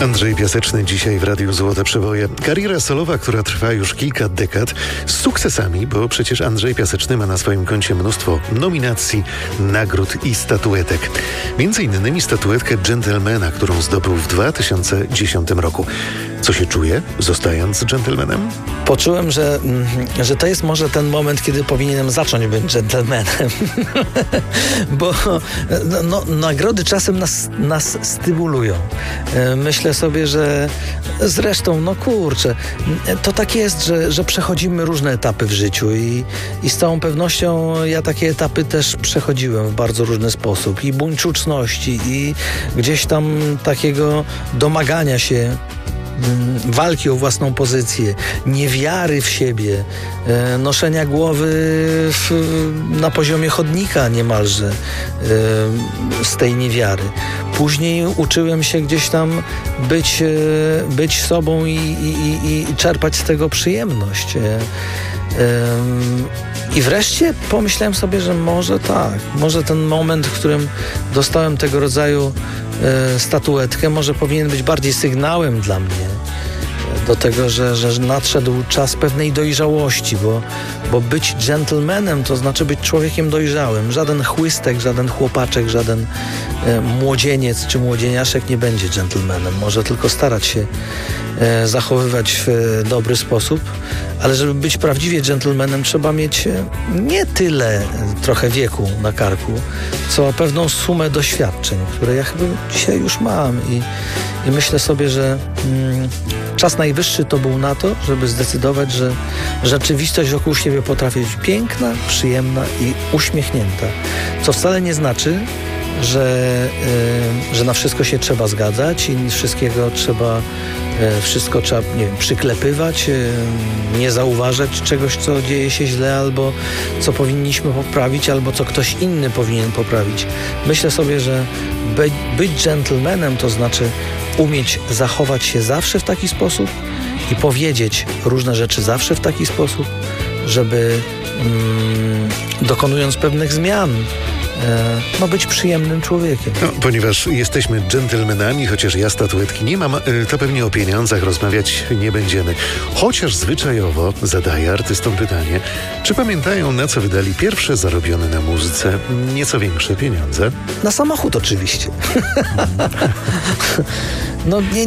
Andrzej Piaseczny dzisiaj w Radiu Złote Przeboje. Kariera solowa, która trwa już kilka dekad, z sukcesami, bo przecież Andrzej Piaseczny ma na swoim koncie mnóstwo nominacji, nagród i statuetek. Między innymi statuetkę Gentlemana, którą zdobył w 2010 roku. Co się czuje, zostając gentlemanem? Poczułem, że to jest może ten moment, kiedy powinienem zacząć być gentlemanem. Bo nagrody czasem nas stymulują. Myślę sobie, że zresztą, to tak jest, że przechodzimy różne etapy w życiu i z całą pewnością ja takie etapy też przechodziłem w bardzo różny sposób. I buńczuczności, i gdzieś tam takiego domagania się walki o własną pozycję, niewiary w siebie, noszenia głowy na poziomie chodnika niemalże z tej niewiary. Później uczyłem się gdzieś tam być sobą i czerpać z tego przyjemność. I wreszcie pomyślałem sobie, że może ten moment, w którym dostałem tego rodzaju statuetkę, może powinien być bardziej sygnałem dla mnie do tego, że nadszedł czas pewnej dojrzałości, bo być gentlemanem to znaczy być człowiekiem dojrzałym. Żaden chłystek, żaden chłopaczek, żaden młodzieniec czy młodzieniaszek nie będzie gentlemanem. Może tylko starać się zachowywać w dobry sposób, ale żeby być prawdziwie gentlemanem, trzeba mieć nie tyle trochę wieku na karku, co pewną sumę doświadczeń, które ja chyba dzisiaj już mam i myślę sobie, że czas najwyższy to był na to, żeby zdecydować, że rzeczywistość wokół siebie potrafi być piękna, przyjemna i uśmiechnięta, co wcale nie znaczy, że na wszystko się trzeba zgadzać i wszystko trzeba, przyklepywać, nie zauważać czegoś, co dzieje się źle, albo co powinniśmy poprawić, albo co ktoś inny powinien poprawić. Myślę sobie, że być gentlemanem to znaczy umieć zachować się zawsze w taki sposób i powiedzieć różne rzeczy zawsze w taki sposób, żeby dokonując pewnych zmian, być przyjemnym człowiekiem. Ponieważ jesteśmy dżentelmenami, chociaż ja statuetki nie mam, to pewnie o pieniądzach rozmawiać nie będziemy. Chociaż zwyczajowo zadaję artystom pytanie, czy pamiętają, na co wydali pierwsze zarobione na muzyce nieco większe pieniądze? Na samochód oczywiście.